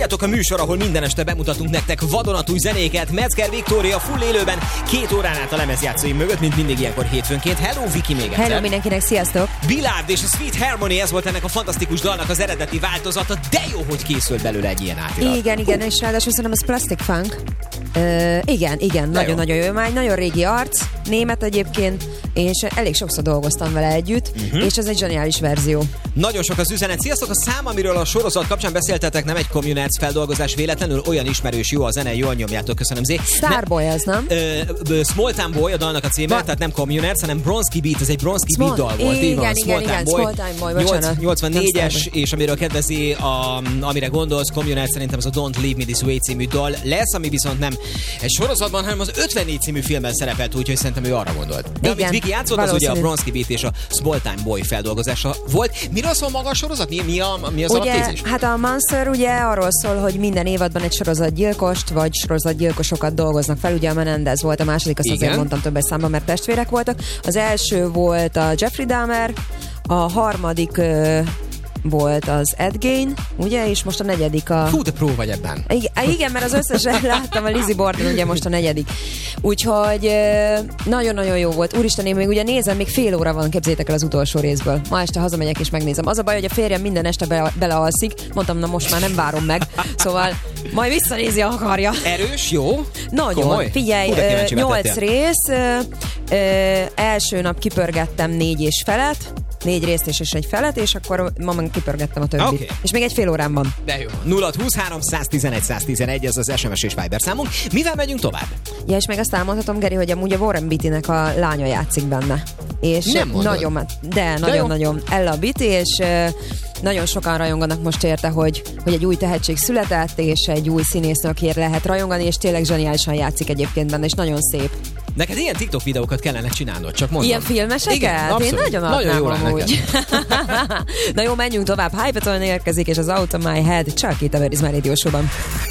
Tudjátok, a műsor, ahol minden este bemutatunk nektek vadonatúj zenéket. Metzger Viktória full élőben 2 órán át a lemezjátszóim mögött, mint mindig ilyenkor hétfőnként. Hello, Viki, még egyszer. Hello mindenkinek, sziasztok! Billard és a Sweet Harmony, ez volt ennek a fantasztikus dalnak az eredeti változata, de jó, hogy készült belőle egy ilyen átirat. Igen, és ráadásul szerintem ez Plastic Funk. Igen, nagyon-nagyon jó. Már nagyon régi arc, német egyébként, és elég sokszor dolgoztam vele együtt, és ez egy zseniális verzió. Nagyon sok az üzenet. Sziasztok, a szám, amiről a sorozat kapcsán beszéltetek, nem egy Communards feldolgozás véletlenül, olyan ismerős, jó a zene, jól nyomjátok, köszönöm Zé. Starboy ez, nem? Small Time Boy a dalnak a címe, tehát nem Communards, hanem Bronski Beat, ez egy Bronski Beat dal volt. Igen, Small Time Boy, bocsánat. 84-es, és amiről kedvezi, amire gondolsz, Communards, szerintem ez a Don't Leave Me This Way című dal lesz, ami viszont nem egy sorozatban, hanem az 54 című filmben szerepelt, úgyhogy szerintem ő arra gondolt. De amit Viki játszott, az ugye a Bronski Beat és a Small Time Boy feldolgozása volt. Miről szól maga a sorozat? Mi az alaptézis? Hát a Monster ugye arról szól, hogy minden évadban egy sorozatgyilkost vagy sorozatgyilkosokat dolgoznak fel. Ugye a Menendez volt a második, azt azért mondtam többes számban, mert testvérek voltak. Az első volt a Jeffrey Dahmer, a harmadik volt az Ed Gein, ugye, és most a negyedik a... Fú, de pró vagy ebben. Igen, mert az összesen láttam, a Lizzie Borden ugye most a negyedik. Úgyhogy nagyon-nagyon jó volt. Úristen, én még ugye nézem, még fél óra van, képzétek el az utolsó részből. Ma este hazamegyek és megnézem. Az a baj, hogy a férjem minden este belealszik. Mondtam, na most már nem várom meg. Szóval majd visszanézi, ha akarja. Erős, jó? Nagyon. Komoly. Figyelj, 8 rész. Első nap kipörgettem 4 részt és egy felet, és akkor ma meg kipörgettem a többit. Okay. És még egy fél órán van. De jó. 0-23 111 111, ez az SMS és Viber számunk. Mivel megyünk tovább? Ja, és meg azt elmondhatom, Geri, hogy amúgy a Warren Beatty-nek a lánya játszik benne. És nem nagyon, nagyon Ella Beatty, és nagyon sokan rajonganak most érte, hogy egy új tehetség született, és egy új színésznőkért lehet rajongani, és tényleg zseniálisan játszik egyébként benne, és nagyon szép. Neked ilyen TikTok videókat kellene csinálnod, csak mondom. Ilyen filmeseket? Igen, abszolút. Én nagyon jó amúgy. Na jó, menjünk tovább. Hypetone érkezik, és az Out of My Head csak itt a Where Is My Radio Show-ban.